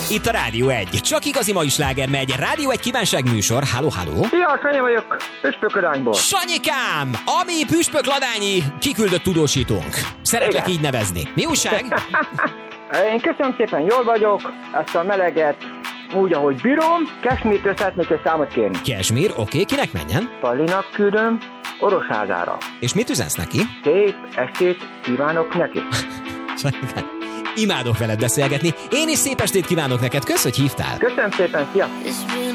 Itt a Rádió 1. Csak igazi mai sláger megy. Rádió 1 kívánságműsor. Halló, halló. Szia, Sanyi vagyok, Püspöködányból. Sanyikám! Ami Püspök Ladányi kiküldött tudósítónk. Szeretlek Igen. így nevezni. Mi újság? Én köszönöm szépen, jól vagyok, ezt a meleget úgy, ahogy bírom. Kesmírtől szeretnék egy számot kérni. Kesmír, oké, kinek menjen? Pallinak küldöm Orosházára. És mit üzensz neki? Szép estét kívánok neki. Sanyikám, imádok veled beszélgetni. Én is szép estét kívánok neked. Kösz, hogy hívtál. Köszönöm szépen, szia!